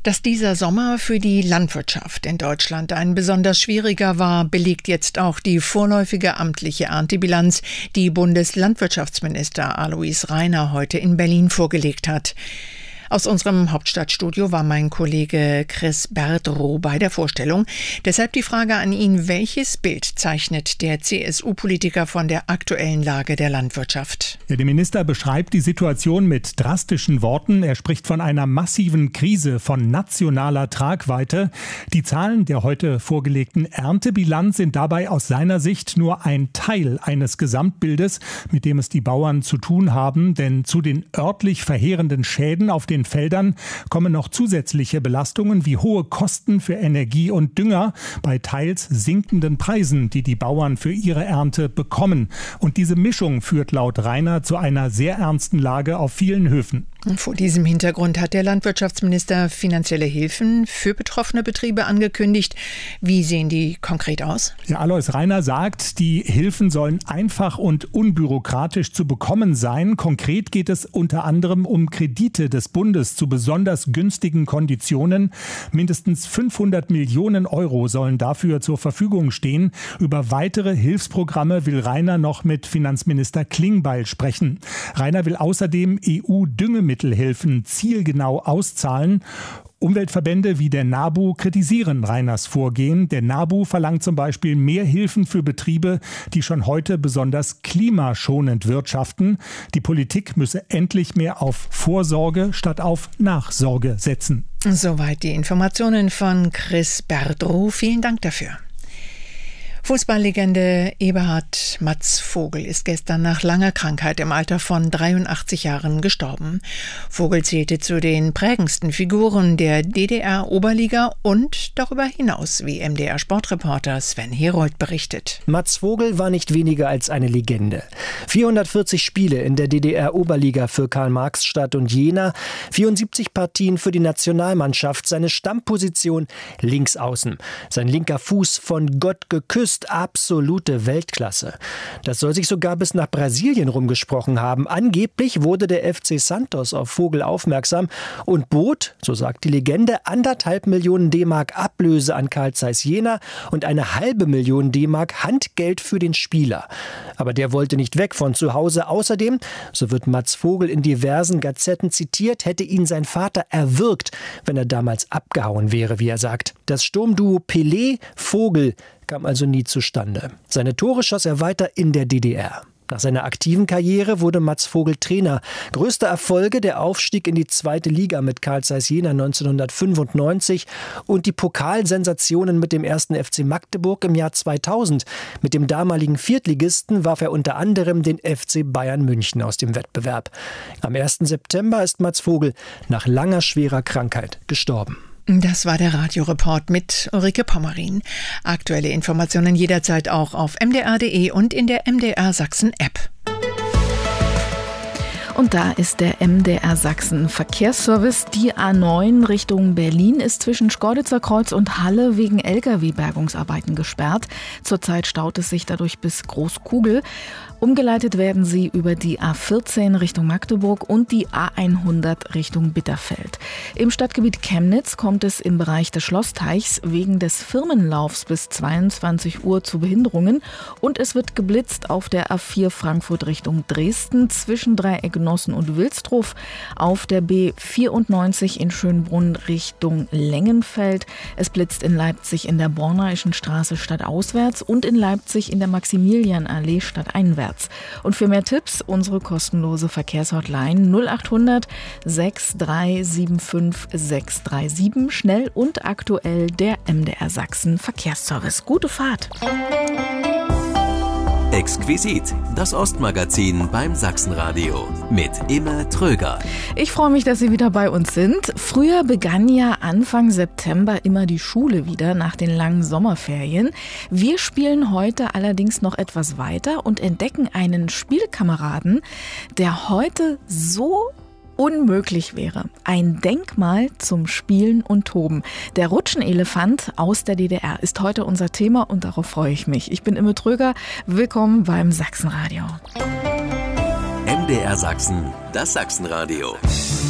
Dass dieser Sommer für die Landwirtschaft in Deutschland ein besonders schwieriger war, belegt jetzt auch die vorläufige amtliche Erntebilanz, die Bundeslandwirtschaftsminister Alois Rainer heute in Berlin vorgelegt hat. Aus unserem Hauptstadtstudio war mein Kollege Chris Berdrow bei der Vorstellung. Deshalb die Frage an ihn: Welches Bild zeichnet der CSU-Politiker von der aktuellen Lage der Landwirtschaft? Ja, der Minister beschreibt die Situation mit drastischen Worten. Er spricht von einer massiven Krise von nationaler Tragweite. Die Zahlen der heute vorgelegten Erntebilanz sind dabei aus seiner Sicht nur ein Teil eines Gesamtbildes, mit dem es die Bauern zu tun haben. Denn zu den örtlich verheerenden Schäden auf den Feldern kommen noch zusätzliche Belastungen wie hohe Kosten für Energie und Dünger bei teils sinkenden Preisen, die die Bauern für ihre Ernte bekommen. Und diese Mischung führt laut Rainer zu einer sehr ernsten Lage auf vielen Höfen. Vor diesem Hintergrund hat der Landwirtschaftsminister finanzielle Hilfen für betroffene Betriebe angekündigt. Wie sehen die konkret aus? Ja, Alois Rainer sagt, die Hilfen sollen einfach und unbürokratisch zu bekommen sein. Konkret geht es unter anderem um Kredite des Bundes zu besonders günstigen Konditionen. Mindestens 500 Millionen Euro sollen dafür zur Verfügung stehen. Über weitere Hilfsprogramme will Rainer noch mit Finanzminister Klingbeil sprechen. Rainer will außerdem EU-Düngemittelhilfen zielgenau auszahlen. Umweltverbände wie der NABU kritisieren Rainers Vorgehen. Der NABU verlangt zum Beispiel mehr Hilfen für Betriebe, die schon heute besonders klimaschonend wirtschaften. Die Politik müsse endlich mehr auf Vorsorge statt auf Nachsorge setzen. Soweit die Informationen von Chris Berdrow. Vielen Dank dafür. Fußballlegende Eberhard Matz Vogel ist gestern nach langer Krankheit im Alter von 83 Jahren gestorben. Vogel zählte zu den prägendsten Figuren der DDR-Oberliga und darüber hinaus, wie MDR-Sportreporter Sven Herold berichtet. Matz Vogel war nicht weniger als eine Legende. 440 Spiele in der DDR-Oberliga für Karl-Marx-Stadt und Jena, 74 Partien für die Nationalmannschaft, seine Stammposition Linksaußen. Sein linker Fuß von Gott geküsst, absolute Weltklasse. Das soll sich sogar bis nach Brasilien rumgesprochen haben. Angeblich wurde der FC Santos auf Vogel aufmerksam und bot, so sagt die Legende, 1,5 Millionen D-Mark Ablöse an Carl Zeiss Jena und 1,5 Million D-Mark Handgeld für den Spieler. Aber der wollte nicht weg von zu Hause. Außerdem, so wird Matz Vogel in diversen Gazetten zitiert, hätte ihn sein Vater erwürgt, wenn er damals abgehauen wäre, wie er sagt. Das Sturmduo Pelé-Vogel kam also nie zustande. Seine Tore schoss er weiter in der DDR. Nach seiner aktiven Karriere wurde Matz Vogel Trainer. Größte Erfolge der Aufstieg in die 2. Liga mit Carl Zeiss Jena 1995 und die Pokalsensationen mit dem 1. FC Magdeburg im Jahr 2000. Mit dem damaligen Viertligisten warf er unter anderem den FC Bayern München aus dem Wettbewerb. Am 1. September ist Matz Vogel nach langer schwerer Krankheit gestorben. Das war der Radioreport mit Ulrike Pommerin. Aktuelle Informationen jederzeit auch auf mdr.de und in der MDR Sachsen App. Und da ist der MDR Sachsen Verkehrsservice. Die A9 Richtung Berlin ist zwischen Schkeuditzer Kreuz und Halle wegen Lkw-Bergungsarbeiten gesperrt. Zurzeit staut es sich dadurch bis Großkugel. Umgeleitet werden sie über die A14 Richtung Magdeburg und die A100 Richtung Bitterfeld. Im Stadtgebiet Chemnitz kommt es im Bereich des Schlossteichs wegen des Firmenlaufs bis 22 Uhr zu Behinderungen. Und es wird geblitzt auf der A4 Frankfurt Richtung Dresden zwischen Dreieck Nossen und Wilsdruf, auf der B94 in Schönbrunn Richtung Lengenfeld. Es blitzt in Leipzig in der Bornaischen Straße stadtauswärts und in Leipzig in der Maximilianallee stadteinwärts. Und für mehr Tipps unsere kostenlose Verkehrshotline 0800 6375 637. Schnell und aktuell der MDR Sachsen Verkehrsservice. Gute Fahrt! Exquisit, das Ostmagazin beim Sachsenradio mit Imme Tröger. Ich freue mich, dass Sie wieder bei uns sind. Früher begann ja Anfang September immer die Schule wieder nach den langen Sommerferien. Wir spielen heute allerdings noch etwas weiter und entdecken einen Spielkameraden, der heute so unmöglich wäre. Ein Denkmal zum Spielen und Toben. Der Rutschenelefant aus der DDR ist heute unser Thema und darauf freue ich mich. Ich bin Imme Tröger. Willkommen beim Sachsenradio. MDR Sachsen, das Sachsenradio.